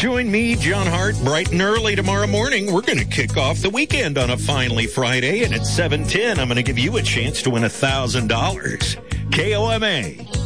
Join me, John Hart, bright and early tomorrow morning. We're going to kick off the weekend on a Finally Friday, and at 7:10, I'm going to give you a chance to win $1,000. KOMA.